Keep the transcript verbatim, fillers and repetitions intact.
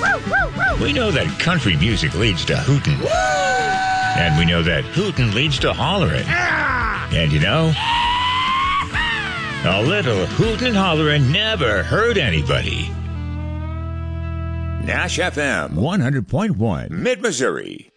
We know that country music leads to hootin'. And we know that hootin' leads to hollerin'. And you know, a little hootin' and hollerin' never hurt anybody. Nash F M one hundred point one, Mid-Missouri.